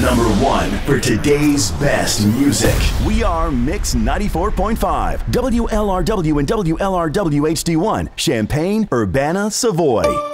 Number one for today's best music. We are Mix 94.5, WLRW and WLRW HD1, Champaign, Urbana, Savoy.